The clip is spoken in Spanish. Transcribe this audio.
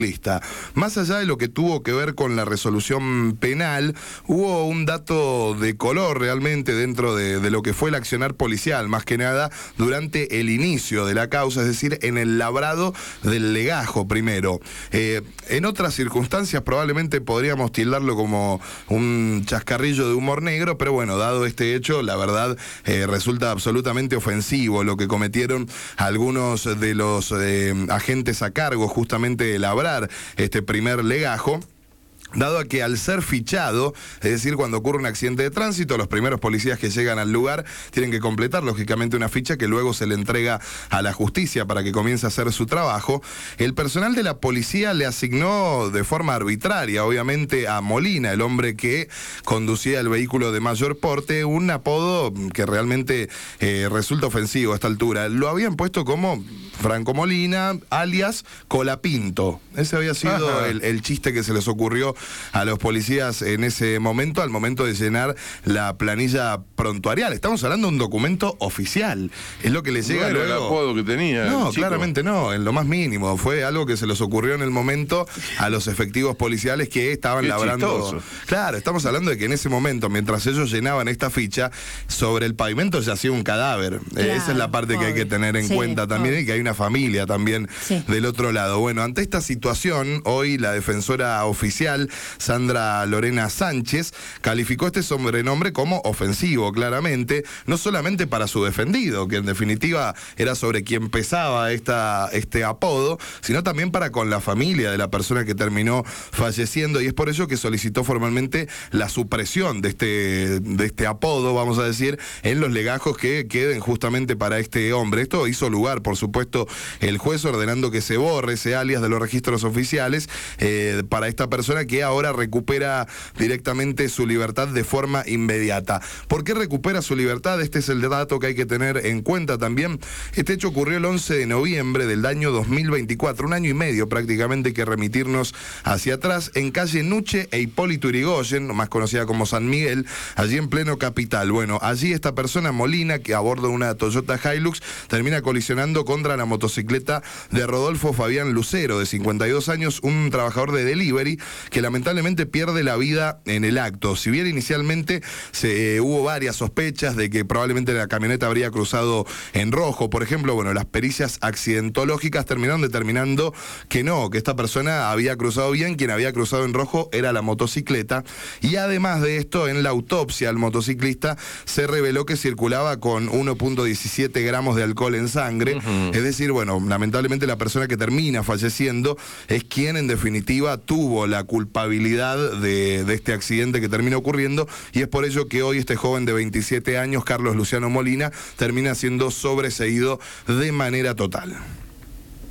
lista. Más allá de lo que tuvo que ver con la resolución penal, hubo un dato de color realmente dentro de lo que fue el accionar policial, más que nada durante el inicio de la causa, es decir, en el labrado del legajo primero. En otras circunstancias probablemente podríamos tildarlo como un chascarrillo de humor negro, pero bueno, dado este hecho, la verdad resulta absolutamente ofensivo lo que cometieron algunos de los agentes a cargo justamente de labrar este primer legajo, dado a que al ser fichado, es decir, cuando ocurre un accidente de tránsito, los primeros policías que llegan al lugar tienen que completar, lógicamente, una ficha que luego se le entrega a la justicia para que comience a hacer su trabajo. El personal de la policía le asignó de forma arbitraria, obviamente, a Molina, el hombre que conducía el vehículo de mayor porte, un apodo que realmente resulta ofensivo a esta altura. Lo habían puesto como Franco Molina, alias Colapinto. Ese había sido el chiste que se les ocurrió a los policías en ese momento, al momento de llenar la planilla prontuarial. Estamos hablando de un documento oficial. Es lo que les llega luego. El apodo que tenía. No, claramente no, en lo más mínimo. Fue algo que se les ocurrió en el momento a los efectivos policiales que estaban labrando. Chistoso. Claro, estamos hablando de que en ese momento, mientras ellos llenaban esta ficha, sobre el pavimento yacía un cadáver. Claro, esa es la parte que hay que tener en cuenta también, y que hay una familia también del otro lado. Bueno, ante esta situación, hoy la defensora oficial, Sandra Lorena Sánchez, calificó este sobrenombre como ofensivo, claramente, no solamente para su defendido, que en definitiva era sobre quien pesaba este apodo, sino también para con la familia de la persona que terminó falleciendo, y es por ello que solicitó formalmente la supresión de este apodo, vamos a decir, en los legajos que queden justamente para este hombre. Esto hizo lugar, por supuesto, el juez ordenando que se borre ese alias de los registros oficiales para esta persona que ahora recupera directamente su libertad de forma inmediata. ¿Por qué recupera su libertad? Este es el dato que hay que tener en cuenta también. Este hecho ocurrió el 11 de noviembre del año 2024, un año y medio prácticamente que remitirnos hacia atrás, en calle Nuche e Hipólito Yrigoyen, más conocida como San Miguel, allí en pleno Capital. Bueno, allí esta persona, Molina, que a bordo de una Toyota Hilux, termina colisionando contra la motocicleta de Rodolfo Fabián Lucero, de 52 años, un trabajador de delivery, que lamentablemente pierde la vida en el acto. Si bien inicialmente hubo varias sospechas de que probablemente la camioneta habría cruzado en rojo, por ejemplo, bueno, las pericias accidentológicas terminaron determinando que no, que esta persona había cruzado bien, quien había cruzado en rojo era la motocicleta, y además de esto, en la autopsia al motociclista se reveló que circulaba con 1.17 gramos de alcohol en sangre, es decir, bueno, lamentablemente la persona que termina falleciendo es quien en definitiva tuvo la culpabilidad de este accidente que termina ocurriendo, y es por ello que hoy este joven de 27 años, Carlos Luciano Molina, termina siendo sobreseído de manera total.